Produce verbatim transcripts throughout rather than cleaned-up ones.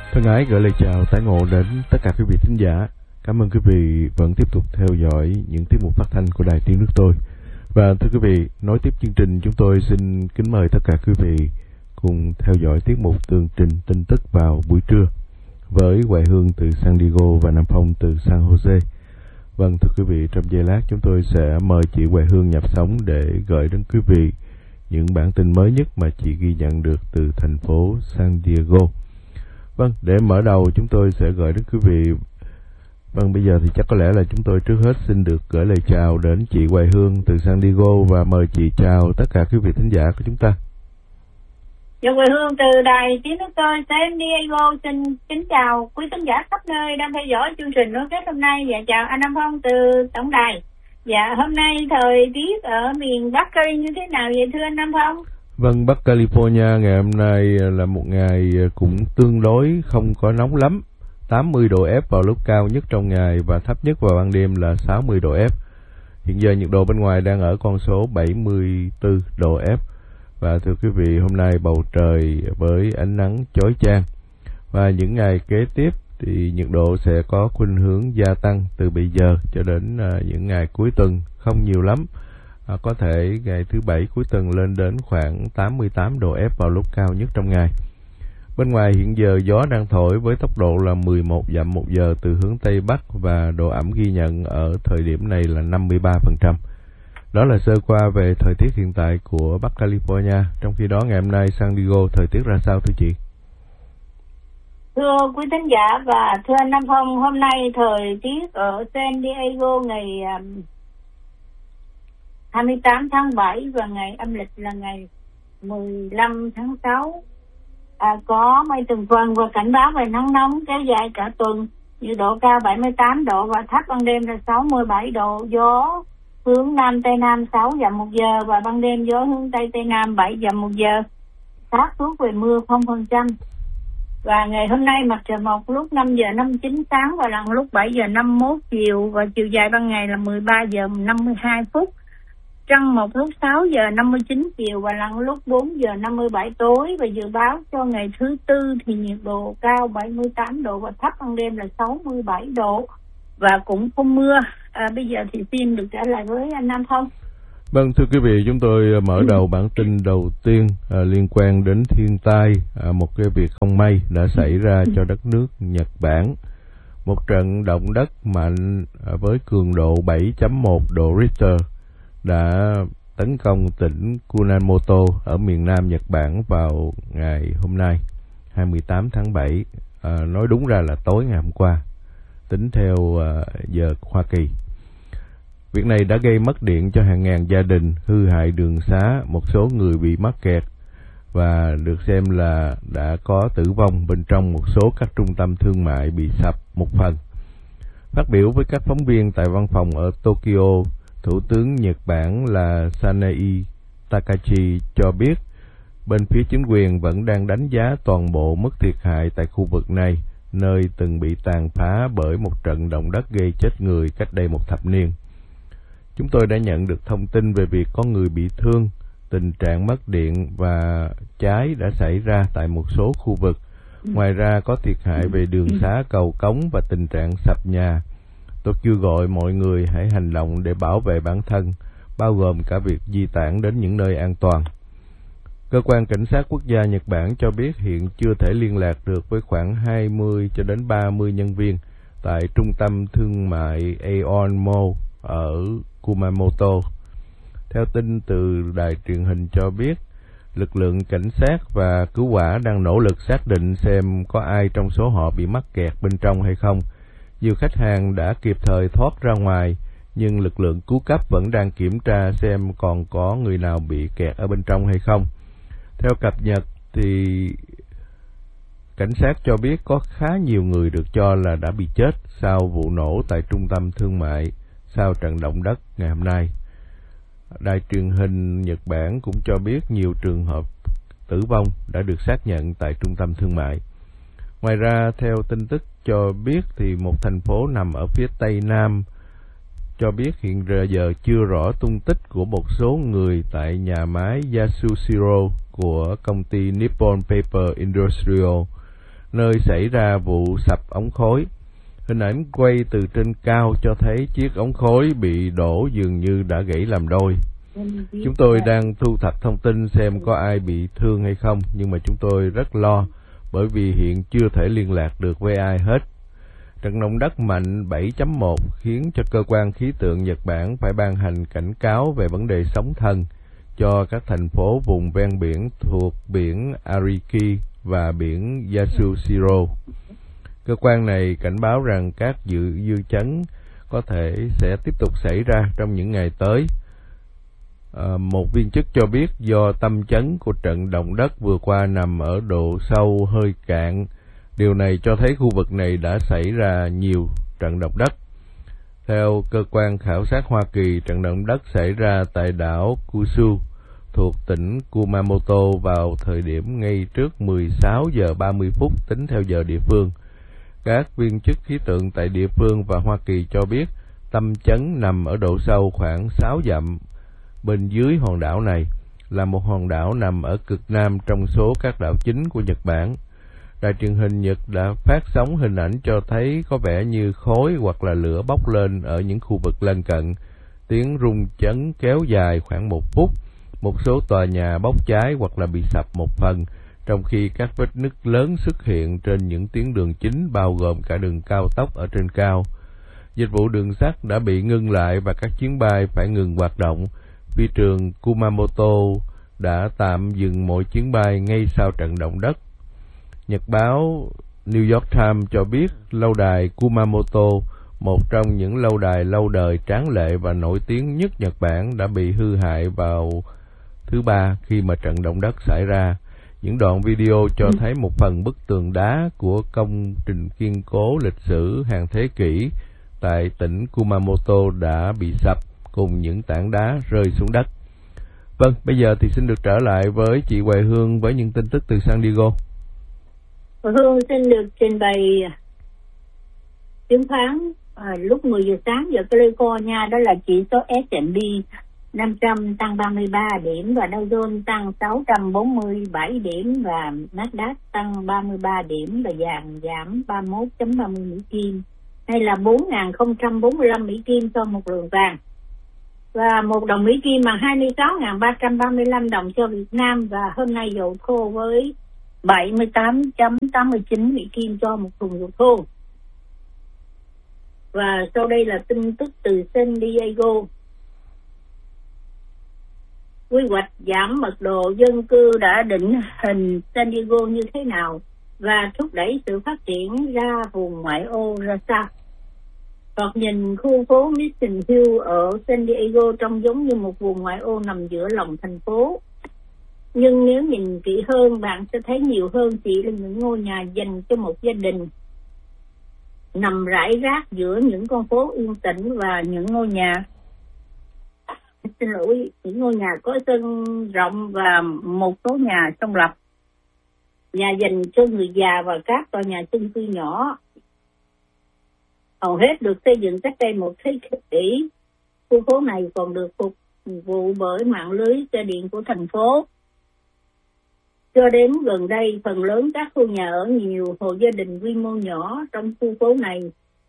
Thân ái gửi lời chào tái ngộ đến tất cả quý vị thính giả. Cảm ơn quý vị vẫn tiếp tục theo dõi những tiết mục phát thanh của Đài Tiếng Nước Tôi. Và thưa quý vị, nối tiếp chương trình, chúng tôi xin kính mời tất cả quý vị cùng theo dõi tiết mục tường trình tin tức vào buổi trưa với Hoài Hương từ San Diego và Nam Phong từ San Jose. Vâng, thưa quý vị, trong giây lát chúng tôi sẽ mời chị Hoài Hương nhập sóng để gửi đến quý vị những bản tin mới nhất mà chị ghi nhận được từ thành phố San Diego. Vâng, để mở đầu chúng tôi sẽ gửi đến quý vị. Vâng, bây giờ thì chắc có lẽ là chúng tôi trước hết xin được gửi lời chào đến chị Hoài Hương từ San Diego và mời chị chào tất cả quý vị thính giả của chúng ta. Dạ, Hoài Hương từ Đài Tiếng Nước Tôi San Diego xin kính chào quý thính giả khắp nơi đang theo dõi chương trình nối kết hôm nay. Dạ, chào anh Nam Phong từ tổng đài. Dạ, hôm nay thời tiết ở miền Bắc Cali như thế nào vậy thưa anh Nam Phong? Vâng, Bắc California ngày hôm nay là một ngày cũng tương đối không có nóng lắm. tám mươi độ F vào lúc cao nhất trong ngày và thấp nhất vào ban đêm là sáu mươi độ F. Hiện giờ nhiệt độ bên ngoài đang ở con số bảy mươi tư độ F. Và thưa quý vị, hôm nay bầu trời với ánh nắng chói chang. Và những ngày kế tiếp thì nhiệt độ sẽ có khuynh hướng gia tăng từ bây giờ cho đến uh, những ngày cuối tuần, không nhiều lắm. À, có thể ngày thứ bảy cuối tuần lên đến khoảng tám mươi tám độ F vào lúc cao nhất trong ngày. Bên ngoài hiện giờ gió đang thổi với tốc độ là mười một dặm một giờ từ hướng Tây Bắc và độ ẩm ghi nhận ở thời điểm này là năm mươi ba phần trăm. Đó là sơ qua về thời tiết hiện tại của Bắc California. Trong khi đó ngày hôm nay San Diego thời tiết ra sao thưa chị? Thưa quý thính giả và thưa anh Nam Phong, hôm nay thời tiết ở San Diego ngày hai mươi tám tháng bảy và ngày âm lịch là ngày mười lăm tháng sáu. À, có mây từng phần và cảnh báo về nắng nóng kéo dài cả tuần. Nhiệt độ cao bảy mươi tám độ và thấp ban đêm là sáu mươi bảy độ. Gió hướng Nam Tây Nam sáu dặm một giờ và ban đêm gió hướng Tây Tây Nam bảy dặm một giờ. xác suất về mưa không phần trăm. Và ngày hôm nay mặt trời mọc lúc năm giờ năm mươi chín sáng và lặn lúc bảy giờ năm mươi mốt chiều, và chiều dài ban ngày là mười ba giờ năm mươi hai phút. Trăng mọc lúc sáu giờ năm mươi chín chiều và lặn lúc bốn giờ năm mươi bảy tối. Và dự báo cho ngày thứ tư thì nhiệt độ cao bảy mươi tám độ và thấp ban đêm là sáu mươi bảy độ và cũng không mưa. À, bây giờ thì xin được trả lời với anh Nam Phong. Vâng, thưa quý vị, chúng tôi mở đầu bản tin đầu tiên à, liên quan đến thiên tai, à, một cái việc không may đã xảy ra cho đất nước Nhật Bản. Một trận động đất mạnh à, với cường độ bảy chấm một độ Richter đã tấn công tỉnh Kumamoto ở miền Nam Nhật Bản vào ngày hôm nay, hai mươi tám tháng bảy, à, nói đúng ra là tối ngày hôm qua, tính theo à, giờ Hoa Kỳ. Việc này đã gây mất điện cho hàng ngàn gia đình, hư hại đường xá, một số người bị mắc kẹt và được xem là đã có tử vong bên trong một số các trung tâm thương mại bị sập một phần. Phát biểu với các phóng viên tại văn phòng ở Tokyo, Thủ tướng Nhật Bản là Sanae Takachi cho biết bên phía chính quyền vẫn đang đánh giá toàn bộ mức thiệt hại tại khu vực này, nơi từng bị tàn phá bởi một trận động đất gây chết người cách đây một thập niên. Chúng tôi đã nhận được thông tin về việc có người bị thương, tình trạng mất điện và cháy đã xảy ra tại một số khu vực. Ngoài ra có thiệt hại về đường xá, cầu cống và tình trạng sập nhà. Tôi kêu gọi mọi người hãy hành động để bảo vệ bản thân, bao gồm cả việc di tản đến những nơi an toàn. Cơ quan Cảnh sát Quốc gia Nhật Bản cho biết hiện chưa thể liên lạc được với khoảng hai mươi cho đến ba mươi nhân viên tại trung tâm thương mại Aeon Mall ở Kumamoto. Theo tin từ đài truyền hình cho biết, lực lượng cảnh sát và cứu hỏa đang nỗ lực xác định xem có ai trong số họ bị mắc kẹt bên trong hay không. Nhiều khách hàng đã kịp thời thoát ra ngoài, nhưng lực lượng cứu cấp vẫn đang kiểm tra xem còn có người nào bị kẹt ở bên trong hay không. Theo cập nhật thì cảnh sát cho biết có khá nhiều người được cho là đã bị chết sau vụ nổ tại trung tâm thương mại sau trận động đất ngày hôm nay. Đài truyền hình Nhật Bản cũng cho biết nhiều trường hợp tử vong đã được xác nhận tại trung tâm thương mại. Ngoài ra, theo tin tức cho biết thì một thành phố nằm ở phía tây nam cho biết hiện giờ chưa rõ tung tích của một số người tại nhà máy Yasushiro của công ty Nippon Paper Industrial. nơi xảy ra vụ sập ống khối. Hình ảnh quay từ trên cao cho thấy chiếc ống khối bị đổ dường như đã gãy làm đôi. Chúng tôi đang thu thập thông tin xem có ai bị thương hay không, nhưng mà chúng tôi rất lo bởi vì hiện chưa thể liên lạc được với ai hết. Trận động đất mạnh bảy chấm một khiến cho cơ quan khí tượng Nhật Bản phải ban hành cảnh cáo về vấn đề sóng thần cho các thành phố vùng ven biển thuộc biển Ariki và biển Yasushiro. Cơ quan này cảnh báo rằng các dự dư chấn có thể sẽ tiếp tục xảy ra trong những ngày tới. À, một viên chức cho biết do tâm chấn của trận động đất vừa qua nằm ở độ sâu hơi cạn, điều này cho thấy khu vực này đã xảy ra nhiều trận động đất. Theo cơ quan khảo sát Hoa Kỳ, trận động đất xảy ra tại đảo Kyushu thuộc tỉnh Kumamoto vào thời điểm ngay trước mười sáu giờ ba mươi phút tính theo giờ địa phương. Các viên chức khí tượng tại địa phương và Hoa Kỳ cho biết tâm chấn nằm ở độ sâu khoảng sáu dặm bên dưới hòn đảo này, là một hòn đảo nằm ở cực nam trong số các đảo chính của Nhật Bản. Đài truyền hình Nhật đã phát sóng hình ảnh cho thấy có vẻ như khói hoặc là lửa bốc lên ở những khu vực lân cận. Tiếng rung chấn kéo dài khoảng một phút. Một số tòa nhà bốc cháy hoặc là bị sập một phần, trong khi các vết nứt lớn xuất hiện trên những tuyến đường chính bao gồm cả đường cao tốc ở trên cao. Dịch vụ đường sắt đã bị ngưng lại và các chuyến bay phải ngừng hoạt động. Phi trường Kumamoto đã tạm dừng mọi chuyến bay ngay sau trận động đất. Nhật báo New York Times cho biết lâu đài Kumamoto, một trong những lâu đài lâu đời tráng lệ và nổi tiếng nhất Nhật Bản, đã bị hư hại vào thứ Ba khi mà trận động đất xảy ra. Những đoạn video cho thấy một phần bức tường đá của công trình kiên cố lịch sử hàng thế kỷ tại tỉnh Kumamoto đã bị sập cùng những tảng đá rơi xuống đất. Vâng, bây giờ thì xin được trở lại với chị Hoài Hương với những tin tức từ San Diego. Hương xin được trình bày chứng khoán à, lúc mười giờ sáng giờ California, đó là chỉ số S and P năm trăm tăng ba mươi ba điểm và Dow Jones tăng sáu trăm bốn mươi bảy điểm và Nasdaq tăng ba mươi ba điểm và vàng giảm ba mươi mốt phẩy ba mươi Mỹ Kim, hay là bốn nghìn không trăm bốn mươi lăm Mỹ Kim cho một lượng vàng. Và một đồng Mỹ Kim bằng hai mươi sáu nghìn ba trăm ba mươi lăm đồng cho Việt Nam, và hôm nay dầu thô với bảy mươi tám phẩy tám mươi chín Mỹ Kim cho một thùng dầu thô. Và sau đây là tin tức từ San Diego. Quy hoạch giảm mật độ dân cư đã định hình San Diego như thế nào và thúc đẩy sự phát triển ra vùng ngoại ô ra sao? Thoạt nhìn khu phố Mission Hill ở San Diego trông giống như một vùng ngoại ô nằm giữa lòng thành phố. Nhưng nếu nhìn kỹ hơn, bạn sẽ thấy nhiều hơn chỉ là những ngôi nhà dành cho một gia đình, nằm rải rác giữa những con phố yên tĩnh, và những ngôi nhà xin lỗi những ngôi nhà có sân rộng và một số nhà song lập, nhà dành cho người già và các tòa nhà chung cư nhỏ. Hầu hết được xây dựng cách đây một thế kỷ. Khu phố này còn được phục vụ bởi mạng lưới xe điện của thành phố. Cho đến gần đây, phần lớn các khu nhà ở nhiều hộ gia đình quy mô nhỏ trong khu phố này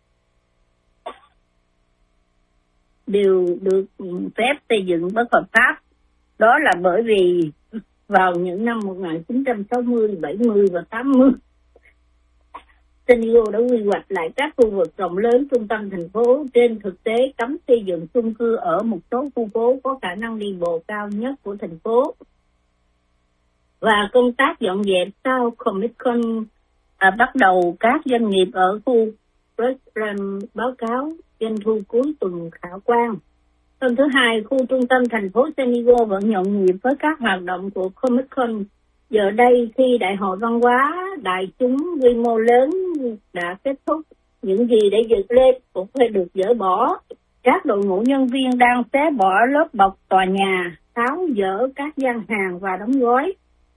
đều được phép xây dựng bất hợp pháp. Đó là bởi vì vào những năm một nghìn chín trăm sáu mươi, bảy mươi và tám mươi, San Diego đã quy hoạch lại các khu vực rộng lớn trung tâm thành phố. Trên thực tế, cấm xây dựng chung cư ở một số khu phố có khả năng đi bộ cao nhất của thành phố. Và công tác dọn dẹp sau Comic Con à, bắt đầu. Các doanh nghiệp ở khu Westland báo cáo doanh thu cuối tuần khả quan. Hôm thứ Hai, khu trung tâm thành phố San Diego vẫn nhộn nhịp với các hoạt động của Comic Con. Giờ đây, khi Đại hội Văn hóa đại chúng quy mô lớn đã kết thúc, những gì để dựng lên cũng phải được dỡ bỏ. Các đội ngũ nhân viên đang xé bỏ lớp bọc tòa nhà, tháo dỡ các gian hàng và đóng gói.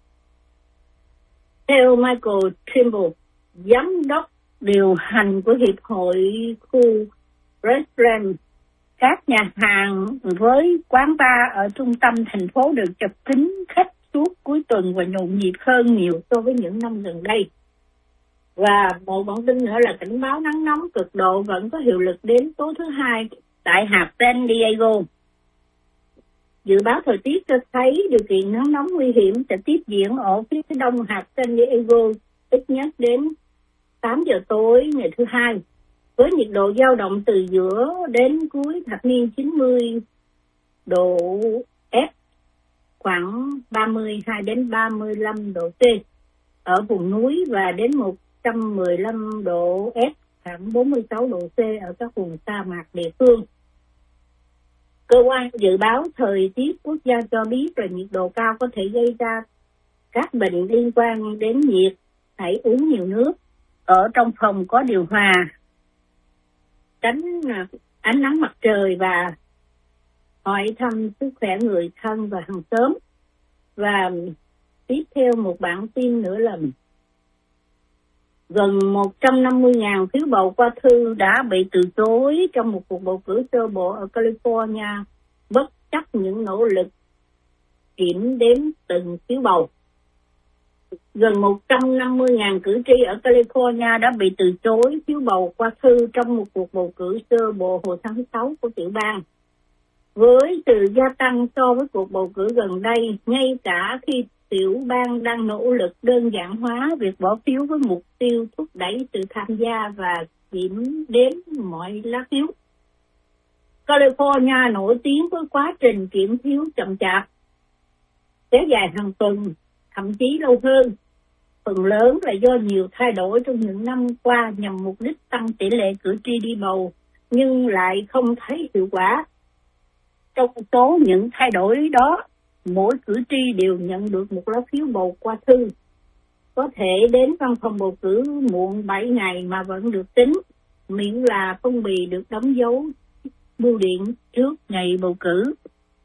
Theo Michael Trimble, giám đốc điều hành của Hiệp hội khu Westland, các nhà hàng với quán bar ở trung tâm thành phố được chật kín khách suốt cuối tuần và nhộn nhịp hơn nhiều so với những năm gần đây. Và một bản tin nữa là cảnh báo nắng nóng cực độ vẫn có hiệu lực đến tối thứ hai tại hạt San Diego. Dự báo thời tiết cho thấy điều kiện nắng nóng nguy hiểm sẽ tiếp diễn ở phía đông hạt San Diego ít nhất đến tám giờ tối ngày thứ hai, với nhiệt độ dao động từ giữa đến cuối thập niên chín mươi độ F, khoảng ba mươi hai đến ba mươi lăm độ C ở vùng núi và đến một trăm mười lăm độ F, khoảng bốn mươi sáu độ C ở các vùng sa mạc địa phương. Cơ quan dự báo thời tiết quốc gia cho biết là nhiệt độ cao có thể gây ra các bệnh liên quan đến nhiệt. Hãy uống nhiều nước, ở trong phòng có điều hòa, tránh ánh nắng mặt trời và hỏi thăm sức khỏe người thân và hàng xóm. Và tiếp theo một bản tin nữa là gần một trăm năm mươi nghìn phiếu bầu qua thư đã bị từ chối trong một cuộc bầu cử sơ bộ ở California, bất chấp những nỗ lực kiểm đếm từng phiếu bầu. Gần một trăm năm mươi nghìn cử tri ở California đã bị từ chối phiếu bầu qua thư trong một cuộc bầu cử sơ bộ hồi tháng sáu của tiểu bang. Với sự gia tăng so với cuộc bầu cử gần đây, ngay cả khi tiểu bang đang nỗ lực đơn giản hóa việc bỏ phiếu với mục tiêu thúc đẩy sự tham gia và kiểm đếm mọi lá phiếu. California nổi tiếng với quá trình kiểm phiếu chậm chạp, kéo dài hàng tuần, thậm chí lâu hơn. Phần lớn là do nhiều thay đổi trong những năm qua nhằm mục đích tăng tỷ lệ cử tri đi bầu, nhưng lại không thấy hiệu quả. Trong số những thay đổi đó, mỗi cử tri đều nhận được một lá phiếu bầu qua thư. Có thể đến văn phòng bầu cử muộn bảy ngày mà vẫn được tính, miễn là phong bì được đóng dấu bưu điện trước ngày bầu cử.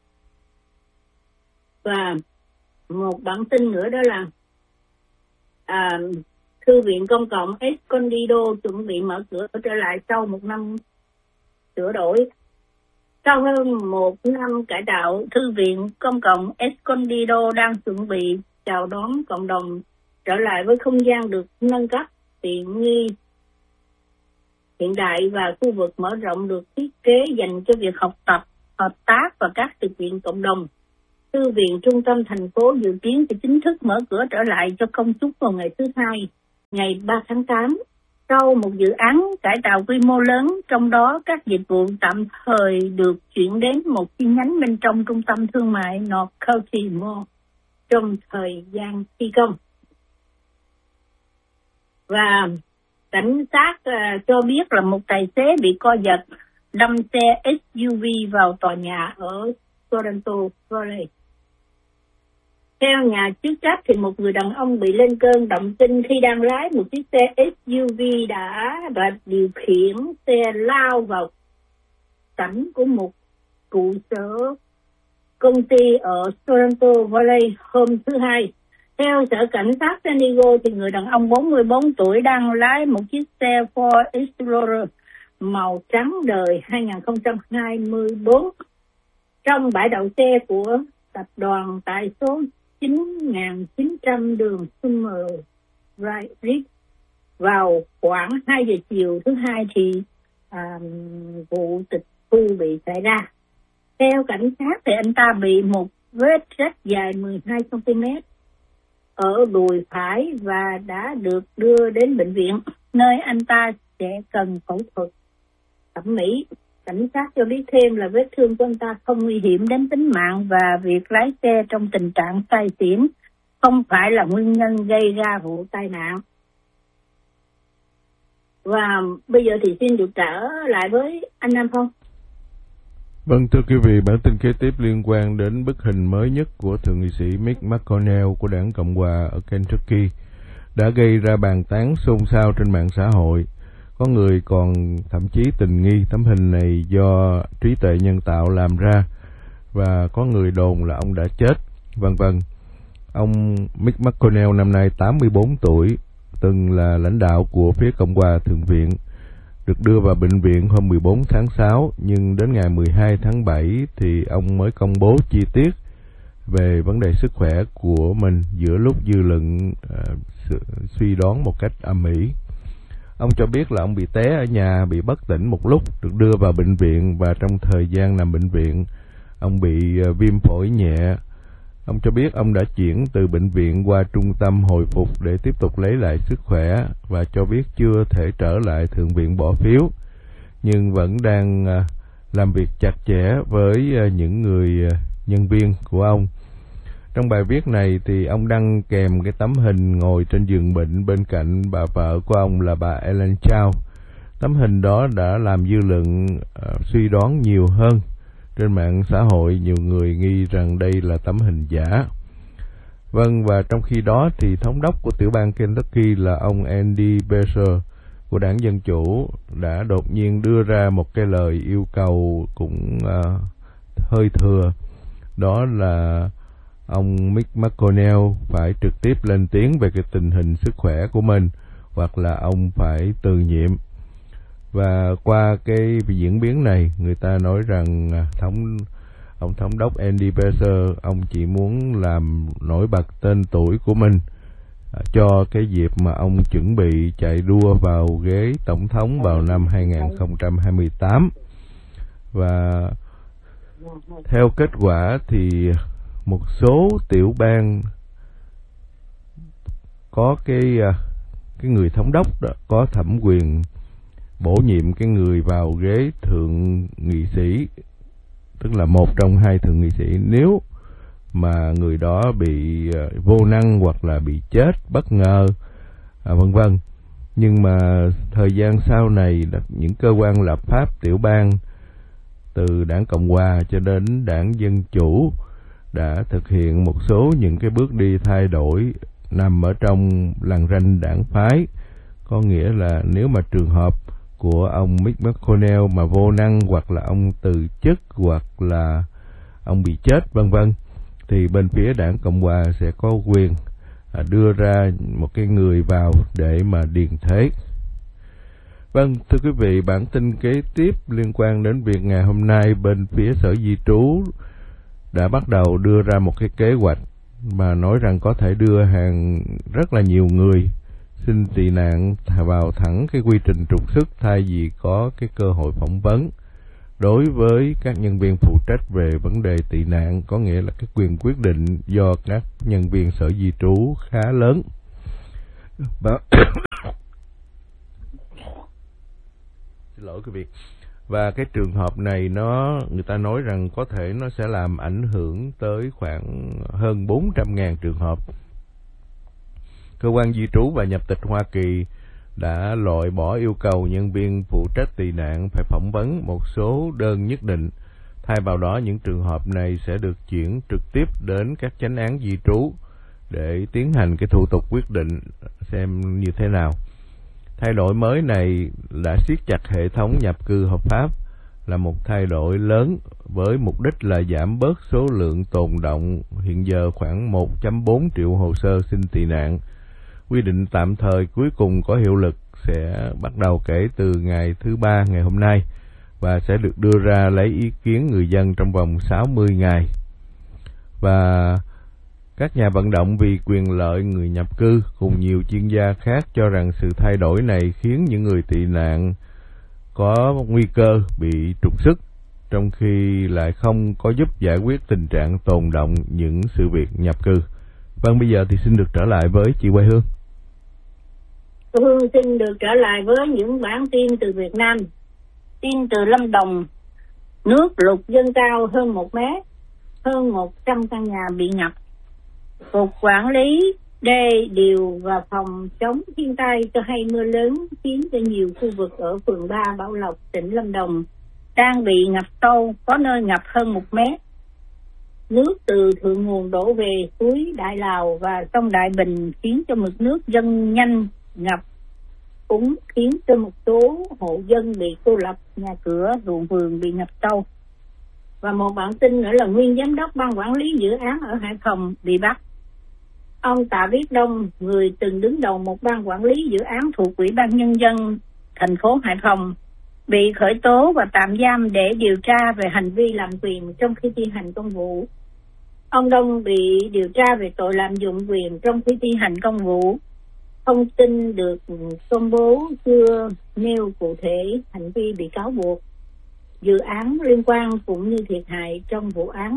Và một bản tin nữa đó là à, Thư viện Công cộng Escondido chuẩn bị mở cửa trở lại sau một năm sửa đổi. Sau hơn một năm cải tạo, Thư viện Công cộng Escondido đang chuẩn bị chào đón cộng đồng trở lại với không gian được nâng cấp, tiện nghi hiện đại và khu vực mở rộng được thiết kế dành cho việc học tập, hợp tác và các sự kiện cộng đồng. Thư viện trung tâm thành phố dự kiến sẽ chính thức mở cửa trở lại cho công chúng vào ngày thứ Hai, ngày ba tháng tám. Sau một dự án cải tạo quy mô lớn, trong đó các dịch vụ tạm thời được chuyển đến một chi nhánh bên trong trung tâm thương mại North County Mall trong thời gian thi công. Và cảnh sát uh, cho biết là một tài xế bị co giật đâm xe ét u vê vào tòa nhà ở Toronto Valley. Theo nhà chức trách thì một người đàn ông bị lên cơn động kinh khi đang lái một chiếc xe ét u vê đã và điều khiển xe lao vào sảnh của một trụ sở công ty ở Toronto Valley hôm thứ Hai. Theo sở cảnh sát San Diego thì người đàn ông bốn mươi bốn tuổi đang lái một chiếc xe Ford Explorer màu trắng đời hai không hai tư trong bãi đậu xe của tập đoàn tại số chín nghìn chín trăm đường Summer Ridge. Vào khoảng hai giờ chiều thứ Hai thì à, vụ tịch thu bị xảy ra. Theo cảnh sát thì anh ta bị một vết rách dài mười hai xăng ti mét ở đùi phải và đã được đưa đến bệnh viện, nơi anh ta sẽ cần phẫu thuật thẩm mỹ. Cảnh sát cho biết thêm là vết thương của anh ta không nguy hiểm đến tính mạng và việc lái xe trong tình trạng say xỉn không phải là nguyên nhân gây ra vụ tai nạn. Và bây giờ thì xin được trở lại với anh Nam Phong. Vâng, thưa quý vị, bản tin kế tiếp liên quan đến bức hình mới nhất của thượng nghị sĩ Mitch McConnell của đảng Cộng hòa ở Kentucky đã gây ra bàn tán xôn xao trên mạng xã hội. Có người còn thậm chí tình nghi tấm hình này do trí tuệ nhân tạo làm ra, và có người đồn là ông đã chết, vân vân. Ông Mitch McConnell năm nay tám mươi bốn tuổi, từng là lãnh đạo của phía Cộng hòa Thượng viện, được đưa vào bệnh viện hôm mười bốn tháng sáu, nhưng đến ngày mười hai tháng bảy thì ông mới công bố chi tiết về vấn đề sức khỏe của mình giữa lúc dư luận uh, suy đoán một cách âm ỉ. Ông cho biết là ông bị té ở nhà, bị bất tỉnh một lúc, được đưa vào bệnh viện, và trong thời gian nằm bệnh viện, ông bị viêm phổi nhẹ. Ông cho biết ông đã chuyển từ bệnh viện qua trung tâm hồi phục để tiếp tục lấy lại sức khỏe, và cho biết chưa thể trở lại Thượng viện bỏ phiếu, nhưng vẫn đang làm việc chặt chẽ với những người nhân viên của ông. Trong bài viết này thì ông đăng kèm cái tấm hình ngồi trên giường bệnh bên cạnh bà vợ của ông là bà Ellen Chao. Tấm hình đó đã làm dư luận uh, suy đoán nhiều hơn. Trên mạng xã hội, nhiều người nghi rằng đây là tấm hình giả. Vâng, và trong khi đó thì thống đốc của tiểu bang Kentucky là ông Andy Beshear của đảng Dân Chủ đã đột nhiên đưa ra một cái lời yêu cầu cũng uh, hơi thừa. Đó là ông Mitch McConnell phải trực tiếp lên tiếng về cái tình hình sức khỏe của mình, hoặc là ông phải từ nhiệm. Và qua cái diễn biến này, người ta nói rằng thống ông thống đốc Andy Beshear, ông chỉ muốn làm nổi bật tên tuổi của mình cho cái dịp mà ông chuẩn bị chạy đua vào ghế tổng thống vào năm hai không hai tám. Và theo kết quả thì một số tiểu bang có cái cái người thống đốc đó có thẩm quyền bổ nhiệm cái người vào ghế thượng nghị sĩ, tức là một trong hai thượng nghị sĩ, nếu mà người đó bị vô năng hoặc là bị chết bất ngờ, à, vân vân. Nhưng mà thời gian sau này, những cơ quan lập pháp tiểu bang từ đảng Cộng hòa cho đến đảng Dân Chủ đã thực hiện một số những cái bước đi thay đổi nằm ở trong lằn ranh đảng phái. Có nghĩa là nếu mà trường hợp của ông Mitch McConnell mà vô năng, hoặc là ông từ chức, hoặc là ông bị chết vân vân, thì bên phía đảng Cộng hòa sẽ có quyền đưa ra một cái người vào để mà điền thế. Vâng, thưa quý vị, bản tin kế tiếp liên quan đến việc ngày hôm nay bên phía Sở Di trú đã bắt đầu đưa ra một cái kế hoạch mà nói rằng có thể đưa hàng rất là nhiều người xin tị nạn vào thẳng cái quy trình trục xuất thay vì có cái cơ hội phỏng vấn. Đối với các nhân viên phụ trách về vấn đề tị nạn, có nghĩa là cái quyền quyết định do các nhân viên Sở Di trú khá lớn. Và xin lỗi quý vị. Và cái trường hợp này nó người ta nói rằng có thể nó sẽ làm ảnh hưởng tới khoảng hơn bốn trăm nghìn trường hợp. Cơ quan Di trú và Nhập tịch Hoa Kỳ đã loại bỏ yêu cầu nhân viên phụ trách tị nạn phải phỏng vấn một số đơn nhất định. Thay vào đó, những trường hợp này sẽ được chuyển trực tiếp đến các chánh án di trú để tiến hành cái thủ tục quyết định xem như thế nào. Thay đổi mới này đã siết chặt hệ thống nhập cư hợp pháp, là một thay đổi lớn với mục đích là giảm bớt số lượng tồn động hiện giờ khoảng một phẩy bốn triệu hồ sơ xin tị nạn. Quy định tạm thời cuối cùng có hiệu lực sẽ bắt đầu kể từ ngày thứ ba ngày hôm nay và sẽ được đưa ra lấy ý kiến người dân trong vòng sáu mươi ngày. Và các nhà vận động vì quyền lợi người nhập cư cùng nhiều chuyên gia khác cho rằng sự thay đổi này khiến những người tị nạn có nguy cơ bị trục xuất, trong khi lại không có giúp giải quyết tình trạng tồn động những sự việc nhập cư. Vâng, bây giờ thì xin được trở lại với chị Quay Hương. Hương xin được trở lại với những bản tin từ Việt Nam. Tin từ Lâm Đồng, nước lụt dâng cao hơn một mét, hơn một trăm căn nhà bị ngập. Cục Quản lý Đê điều và phòng chống thiên tai cho hay mưa lớn khiến cho nhiều khu vực ở phường ba Bảo Lộc, tỉnh Lâm Đồng đang bị ngập sâu, có nơi ngập hơn một mét. Nước từ thượng nguồn đổ về suối Đại Lào và sông Đại Bình khiến cho mực nước dâng nhanh ngập, cũng khiến cho một số hộ dân bị cô lập, nhà cửa, ruộng vườn bị ngập sâu. Và một bản tin nữa là nguyên giám đốc ban quản lý dự án ở Hải Phòng bị bắt. Ông Tạ Viết Đông, người từng đứng đầu một ban quản lý dự án thuộc Ủy ban Nhân dân thành phố Hải Phòng, bị khởi tố và tạm giam để điều tra về hành vi lạm quyền trong khi thi hành công vụ. Ông Đông bị điều tra về tội lạm dụng quyền trong khi thi hành công vụ. thông tin được công bố chưa nêu cụ thể hành vi bị cáo buộc, dự án liên quan cũng như thiệt hại trong vụ án.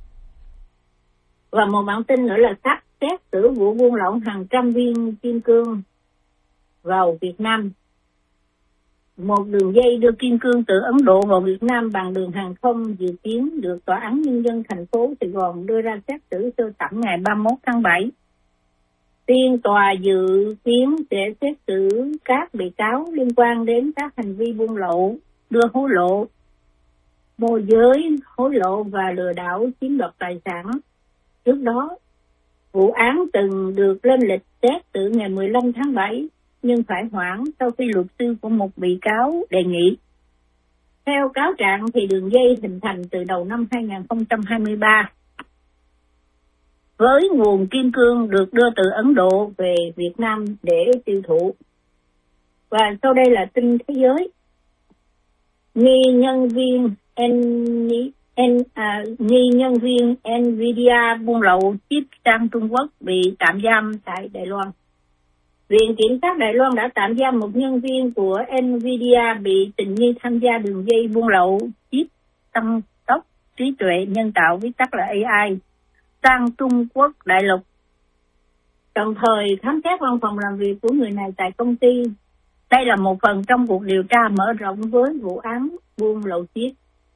Và một bản tin nữa là sắp xét xử vụ buôn lậu hàng trăm viên kim cương vào Việt Nam. Một đường dây đưa kim cương từ Ấn Độ vào Việt Nam bằng đường hàng không dự kiến được Tòa án Nhân dân thành phố Sài Gòn đưa ra xét xử sơ thẩm ngày ba mươi mốt tháng bảy. Phiên tòa dự kiến sẽ xét xử các bị cáo liên quan đến các hành vi buôn lậu, đưa hối lộ, môi giới hối lộ và lừa đảo chiếm đoạt tài sản. Trước đó, vụ án từng được lên lịch xét xử ngày mười lăm tháng bảy, nhưng phải hoãn sau khi luật sư của một bị cáo đề nghị. Theo cáo trạng thì đường dây hình thành từ đầu năm hai không hai ba, với nguồn kim cương được đưa từ Ấn Độ về Việt Nam để tiêu thụ. Và sau đây là tin thế giới. Nghi nhân viên N, N, à, nghi nhân viên Nvidia buôn lậu chip sang Trung Quốc bị tạm giam tại Đài Loan. Viện Kiểm sát Đài Loan đã tạm giam một nhân viên của Nvidia bị tình nghi tham gia đường dây buôn lậu chip tăng tốc trí tuệ nhân tạo, viết tắt là A I, sang Trung Quốc đại lục. Đồng thời khám xét văn phòng làm việc của người này tại công ty. Đây là một phần trong cuộc điều tra mở rộng với vụ án buôn lậu chip.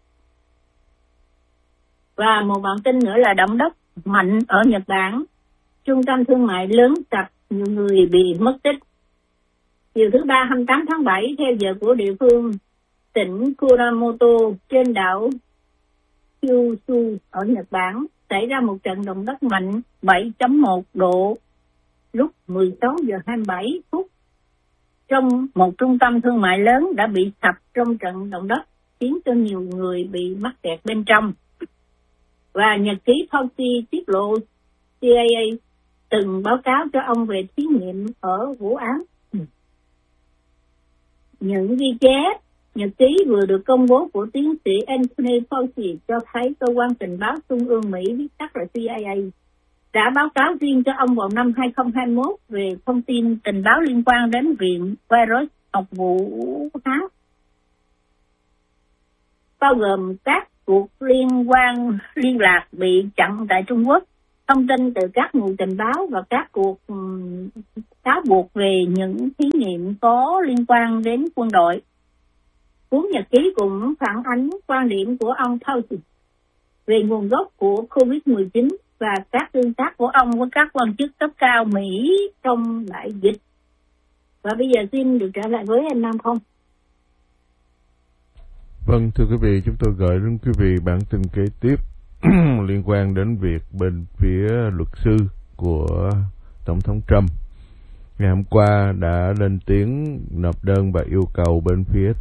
Và một bản tin nữa là động đất mạnh ở Nhật Bản. Trung tâm thương mại lớn sập, nhiều người bị mất tích. Chiều thứ Ba hai mươi tám tháng bảy theo giờ của địa phương, tỉnh Kumamoto trên đảo Kyushu ở Nhật Bản xảy ra một trận động đất mạnh bảy chấm một độ lúc mười sáu giờ hai mươi bảy phút. Trong một trung tâm thương mại lớn đã bị sập trong trận động đất, khiến cho nhiều người bị mắc kẹt bên trong. Và nhật ký Fauci tiết lộ C I A từng báo cáo cho ông về thí nghiệm ở vụ án. Những ghi chép nhật ký vừa được công bố của tiến sĩ Anthony Fauci cho thấy cơ quan tình báo trung ương Mỹ, viết tắt là C I A, đã báo cáo riêng cho ông vào năm hai không hai mốt về thông tin tình báo liên quan đến viện virus học vụ Hán, bao gồm các cuộc liên quan liên lạc bị chặn tại Trung Quốc, thông tin từ các nguồn tình báo và các cuộc um, cáo buộc về những thí nghiệm có liên quan đến quân đội. Cuốn nhật ký cũng phản ánh quan điểm của ông Fauci về nguồn gốc của covid mười chín và các tương tác của ông với các quan chức cấp cao Mỹ trong đại dịch. Và bây giờ xin được trở lại với anh Nam không? Vâng, thưa quý vị, chúng tôi gửi đến quý vị bản tin kế tiếp liên quan đến việc bên phía luật sư của Tổng thống Trump ngày hôm qua đã lên tiếng nộp đơn và yêu cầu bên phía